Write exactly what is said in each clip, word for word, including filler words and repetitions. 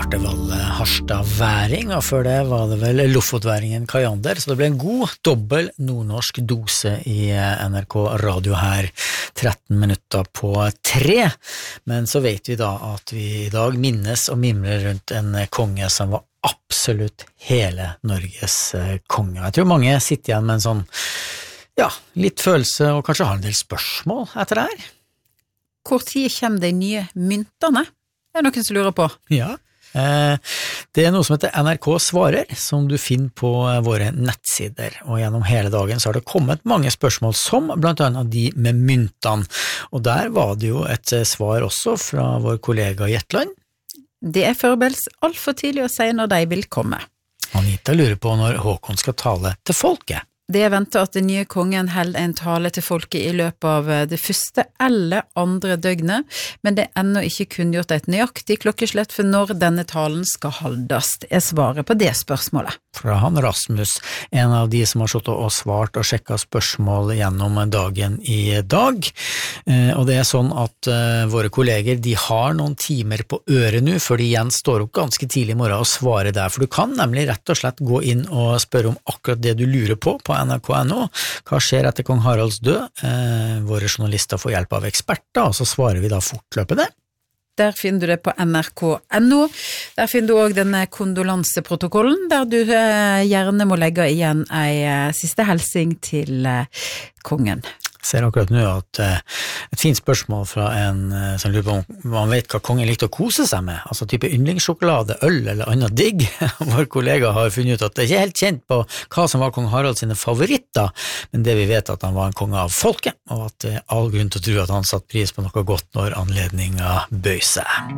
Bartevall Harstad-væring, og før det var det vel Lofotværingen Kajander, så det ble en god, dobbel nordnorsk dose i N R K Radio her, tretten minutter på tre. Men så vet vi da at vi i dag minnes og mimrer rundt en konge som var absolutt hele Norges konge. Jeg tror mange sitter igjen med en sånn, ja, litt følelse og kanskje har en del spørsmål etter det her. Hvor tid kommer de nye myntene? Det er noen som lurer på. Ja, eh, det er noe som heter N R K svarer, som du finner på våre nettsider, og gjennom hele dagen så har det kommet mange spørsmål, som blant annet de med myntene, og der var det jo et svar også fra vår kollega Gjetland. Det er forberedt alt for tidlig å si når de vil komme. Anita lurer på når Håkon skal tale til folket. Det er ventet at den nye kongen holder en tale til folket i løpet av det første eller andre døgnet, men det er ennå ikke kunngjort et nøyaktig klokkeslett for når denne talen skal holdes, er svaret på det spørsmålet. Fra han Rasmus, en av de som har suttet og svart og sjekket spørsmål gjennom dagen i dag, og det er sånn at våre kolleger, de har noen timer på øret nå, for de igjen står opp ganske tidlig i morgen og svarer der, for du kan nemlig rett og slett gå inn og spørre om akkurat det du lurer på på N R K punktum N O. Hva skjer etter kong Haralds død? Eh, våre journalister får hjelp av eksperter, og så svarer vi da fortløpende. Der finner du det på N R K punktum N O. Der finner du også denne kondolanseprotokollen, der du eh, gjerne må legge igjen en eh, siste helsing til eh, kongen. Jeg ser akkurat nå at uh, et fint spørsmål fra en uh, som lurer på om man vet hva kongen likte å kose seg med, altså type yndlingssjokolade, øl eller annet digg. Vår kollega har funnet ut at det ikke er helt kjent på hva som var kong Harald sine favoritter, men det vi vet at han var en konge av folket, og at det er all grunn til å tro at han satt pris på noe godt når anledningen bøy seg.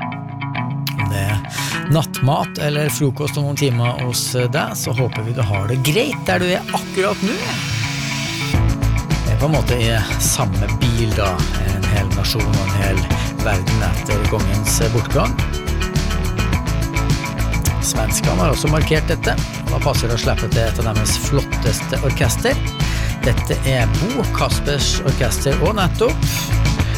Om det er nattmat eller frokost om noen timer hos deg, så håper vi du har det greit der du er akkurat nå. På en måte er samme bil da, en hel nasjon og en hel verden etter kongens bortgang. Svenskene har også markert dette, og da passer det å slippe til et av deres flotteste orkester. Dette er Bo Kaspers orkester, og nettopp